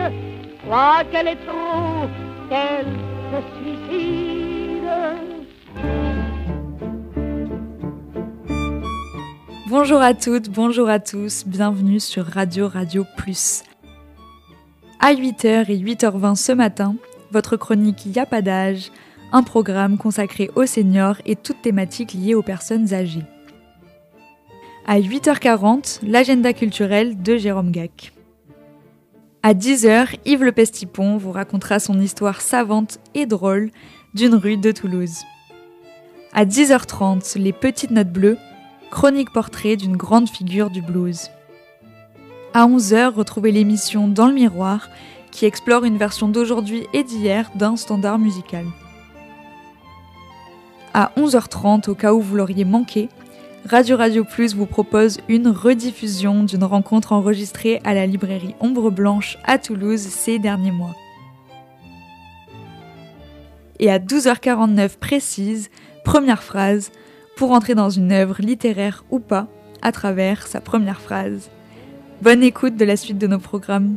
croit qu'elle est trop, qu'elle se suicide. Bonjour à toutes, bonjour à tous, bienvenue sur Radio Plus. À 8h et 8h20 ce matin, votre chronique Y'a pas d'âge, un programme consacré aux seniors et toutes thématiques liées aux personnes âgées. À 8h40, l'agenda culturel de Jérôme Gac. À 10h, Yves Le Pestipon vous racontera son histoire savante et drôle d'une rue de Toulouse. À 10h30, les petites notes bleues, chronique portrait d'une grande figure du blues. À 11h, retrouvez l'émission Dans le miroir, qui explore une version d'aujourd'hui et d'hier d'un standard musical. À 11h30, au cas où vous l'auriez manqué, Radio Plus vous propose une rediffusion d'une rencontre enregistrée à la librairie Ombre Blanche à Toulouse ces derniers mois. Et à 12h49 précise, première phrase, pour entrer dans une œuvre littéraire ou pas, à travers sa première phrase. Bonne écoute de la suite de nos programmes.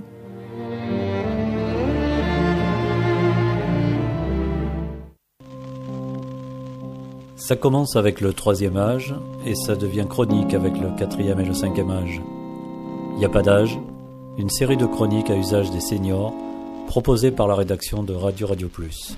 Ça commence avec le 3e âge et ça devient chronique avec le 4e et le 5e âge. Y a pas d'âge, une série de chroniques à usage des seniors proposées par la rédaction de Radio Plus.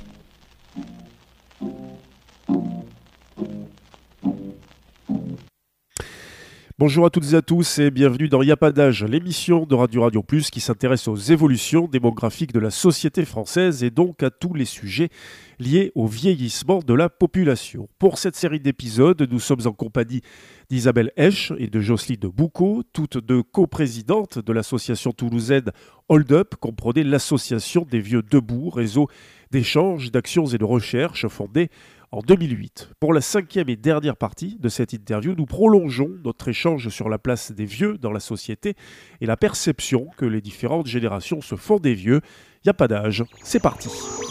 Bonjour à toutes et à tous et bienvenue dans Y'a pas d'âge, l'émission de Radio Plus qui s'intéresse aux évolutions démographiques de la société française et donc à tous les sujets liés au vieillissement de la population. Pour cette série d'épisodes, nous sommes en compagnie d'Isabelle Esch et de Jocelyne Boucaud, toutes deux coprésidentes de l'association toulousaine Hold Up, comprenez l'association des vieux debout, réseau d'échanges, d'actions et de recherche fondée en 2008. Pour la 5e et dernière partie de cette interview, nous prolongeons notre échange sur la place des vieux dans la société et la perception que les différentes générations se font des vieux. Il n'y a pas d'âge, c'est parti.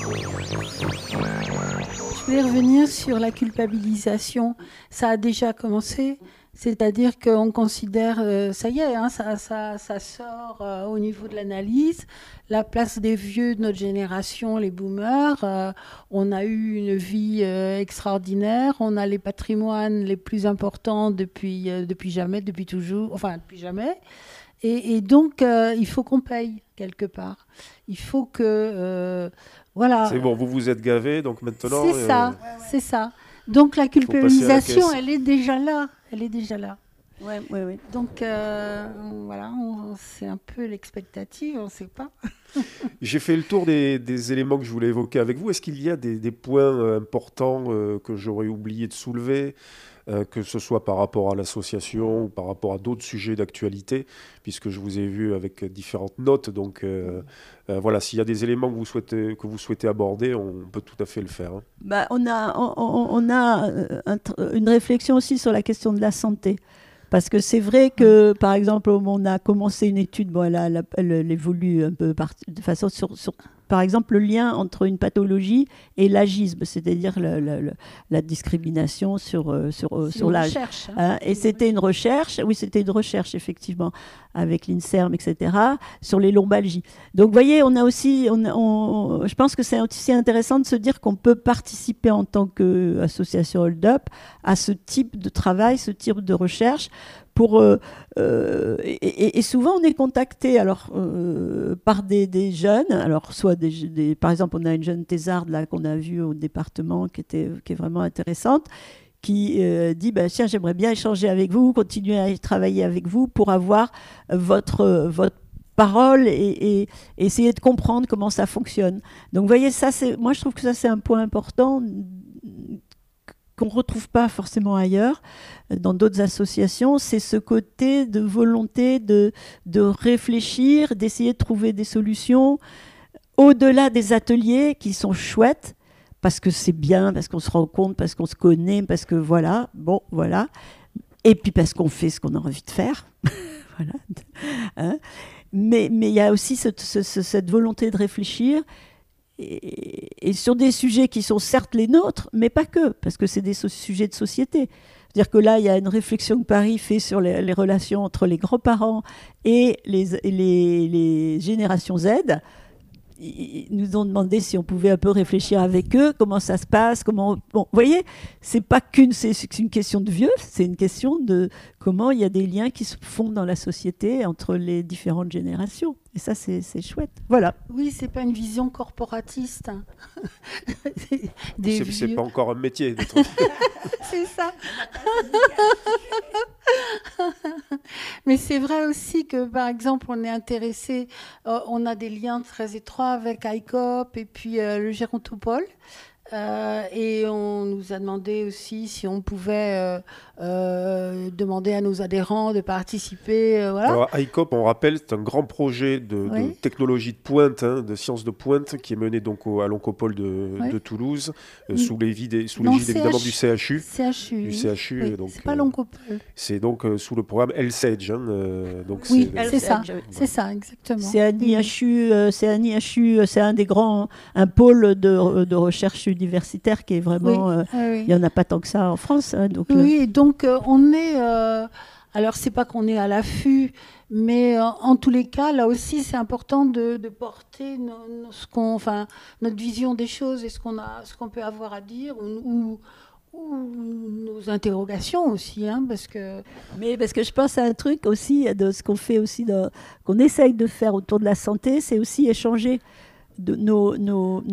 Je voulais revenir sur la culpabilisation. Ça a déjà commencé, c'est-à-dire qu'on considère, ça y est, hein, ça sort au niveau de l'analyse. La place des vieux de notre génération, les boomers, on a eu une vie extraordinaire, on a les patrimoines les plus importants depuis jamais, depuis toujours, enfin depuis jamais. Et donc, il faut qu'on paye quelque part. Il faut que... voilà. C'est bon, vous vous êtes gavés, donc maintenant... C'est ça. Donc la culpabilisation, elle est déjà là. Ouais. Donc, voilà, c'est un peu l'expectative, on ne sait pas. J'ai fait le tour des éléments que je voulais évoquer avec vous. Est-ce qu'il y a des points importants que j'aurais oublié de soulever que ce soit par rapport à l'association ou par rapport à d'autres sujets d'actualité, puisque je vous ai vu avec différentes notes. Donc voilà, s'il y a des éléments que vous souhaitez aborder, on peut tout à fait le faire. Hein. On a une réflexion aussi sur la question de la santé. Parce que c'est vrai que, par exemple, on a commencé une étude, elle évolue un peu de façon sur par exemple, le lien entre une pathologie et l'agisme, c'est-à-dire la discrimination sur l'âge. Et c'était une recherche, effectivement, avec l'INSERM, etc., sur les lombalgies. Donc, vous voyez, on a aussi, je pense que c'est aussi intéressant de se dire qu'on peut participer en tant qu'association Hold Up à ce type de travail, ce type de recherche. Et souvent on est contacté par des jeunes, alors soit par exemple on a une jeune thésarde là qu'on a vue au département qui est vraiment intéressante, qui dit tiens, j'aimerais bien échanger avec vous, continuer à travailler avec vous pour avoir votre parole et essayer de comprendre comment ça fonctionne. Donc vous voyez, moi je trouve que ça c'est un point important qu'on ne retrouve pas forcément ailleurs, dans d'autres associations, c'est ce côté de volonté de réfléchir, d'essayer de trouver des solutions, au-delà des ateliers qui sont chouettes, parce que c'est bien, parce qu'on se rend compte, parce qu'on se connaît, parce que voilà, et puis parce qu'on fait ce qu'on a envie de faire, voilà. Hein, mais il y a aussi cette volonté de réfléchir, et sur des sujets qui sont certes les nôtres, mais pas que, parce que c'est des sujets de société. C'est-à-dire que là, il y a une réflexion que Paris fait sur les relations entre les grands-parents et les générations Z. Ils nous ont demandé si on pouvait un peu réfléchir avec eux, comment ça se passe, Bon, vous voyez, c'est une question de vieux, c'est une question de comment il y a des liens qui se font dans la société entre les différentes générations. Et ça, c'est chouette. Voilà. Oui, c'est pas une vision corporatiste. Hein. C'est pas encore un métier. C'est ça. Mais c'est vrai aussi que, par exemple, on est intéressé, on a des liens très étroits avec ICOP et puis le Gérontopole. Et on nous a demandé aussi si on pouvait demander à nos adhérents de participer. Voilà. Alors, ICOP, on rappelle, c'est un grand projet de technologie de pointe, de sciences de pointe, qui est mené donc à l'Oncopole de Toulouse, sous l'égide évidemment du CHU. Du CHU. Oui, donc, c'est pas l'Oncopole. C'est donc sous le programme LSAGE. Oui, c'est ça. C'est ça, exactement. C'est un IHU, c'est un pôle de recherche universitaire qui est vraiment... il n'y en a pas tant que ça en France. Donc, donc on est... alors, c'est pas qu'on est à l'affût, mais en tous les cas, là aussi, c'est important de porter notre vision des choses et ce qu'on peut avoir à dire ou nos interrogations aussi, parce que je pense à un truc aussi, de ce qu'on fait aussi, qu'on essaye de faire autour de la santé, c'est aussi échanger de nos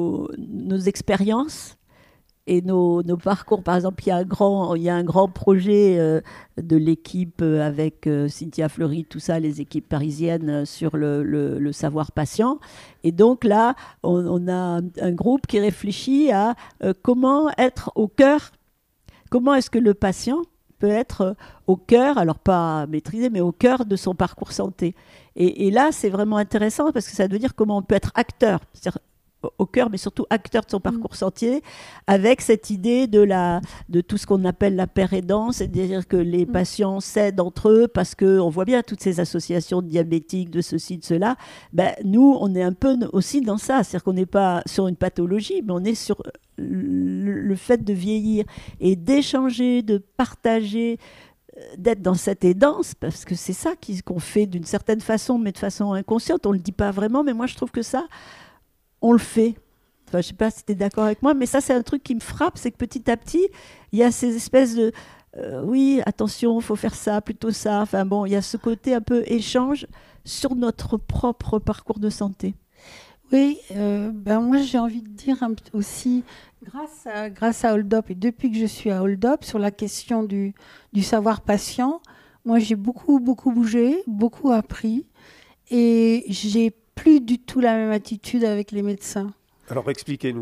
expériences et nos parcours. Par exemple, il y a un grand projet de l'équipe avec Cynthia Fleury, tout ça, les équipes parisiennes sur le savoir patient. Et donc là, on a un groupe qui réfléchit à comment être au cœur, comment est-ce que le patient peut être au cœur, alors pas maîtrisé, mais au cœur de son parcours santé. Et là, c'est vraiment intéressant parce que ça veut dire comment on peut être acteur, c'est-à-dire au cœur, mais surtout acteur de son parcours santé, avec cette idée de tout ce qu'on appelle la paire-aidance, c'est-à-dire que les patients s'aident entre eux parce qu'on voit bien toutes ces associations de diabétiques, de ceci, de cela. Nous, on est un peu aussi dans ça, c'est-à-dire qu'on n'est pas sur une pathologie, mais on est sur le fait de vieillir et d'échanger, de partager, d'être dans cette aidance, parce que c'est ça qu'on fait d'une certaine façon, mais de façon inconsciente. On ne le dit pas vraiment, mais moi, je trouve que ça, on le fait. Enfin, je ne sais pas si tu es d'accord avec moi, mais ça, c'est un truc qui me frappe, c'est que petit à petit, il y a ces espèces de... oui, attention, il faut faire ça, plutôt ça. Enfin bon, il y a ce côté un peu échange sur notre propre parcours de santé. Oui, moi j'ai envie de dire aussi, grâce à Hold Up, et depuis que je suis à Hold Up, sur la question du savoir patient, moi j'ai beaucoup bougé, beaucoup appris, et j'ai plus du tout la même attitude avec les médecins. Alors expliquez-nous.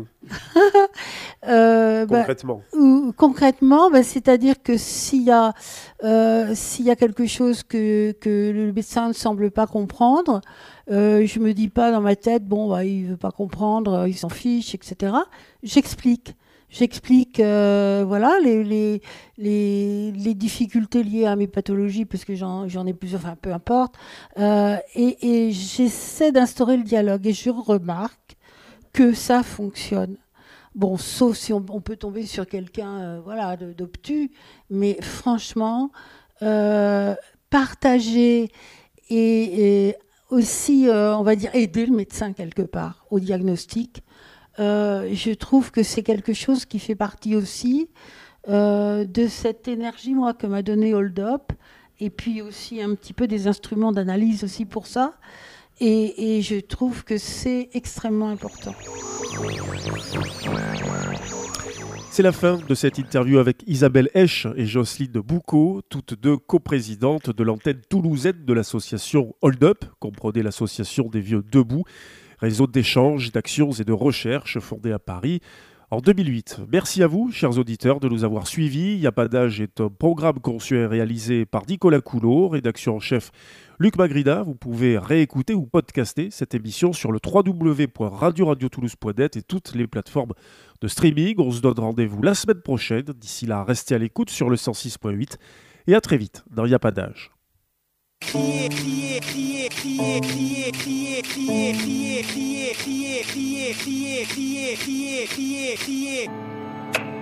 Concrètement. Concrètement, c'est-à-dire que s'il y a quelque chose que le médecin ne semble pas comprendre, je me dis pas dans ma tête, il veut pas comprendre, il s'en fiche, etc. J'explique, voilà, les difficultés liées à mes pathologies, parce que j'en ai plusieurs, enfin peu importe, et j'essaie d'instaurer le dialogue, et je remarque que ça fonctionne. Bon, sauf si on peut tomber sur quelqu'un d'obtus, mais franchement, partager et aussi, on va dire, aider le médecin quelque part au diagnostic, je trouve que c'est quelque chose qui fait partie aussi de cette énergie, moi, que m'a donné Hold Up, et puis aussi un petit peu des instruments d'analyse aussi pour ça. Et je trouve que c'est extrêmement important. C'est la fin de cette interview avec Isabelle Esch et Jocelyne Boucaud, toutes deux coprésidentes de l'antenne toulousaine de l'association Hold Up, comprenez l'association des vieux debout, réseau d'échanges, d'actions et de recherche fondé à Paris en 2008. Merci à vous, chers auditeurs, de nous avoir suivis. Il n'y a pas d'âge est un programme conçu et réalisé par Nicolas Coulot, rédaction en chef Luc Magrida. Vous pouvez réécouter ou podcaster cette émission sur le www.radioradiotoulouse.net et toutes les plateformes de streaming. On se donne rendez-vous la semaine prochaine. D'ici là, restez à l'écoute sur le 106.8 et à très vite dans Il n'y a pas d'âge. Crier, crier, crier, crier, crier, crier, crier, crier, crier, crier, crier, crier, crier, crier, crier, crier.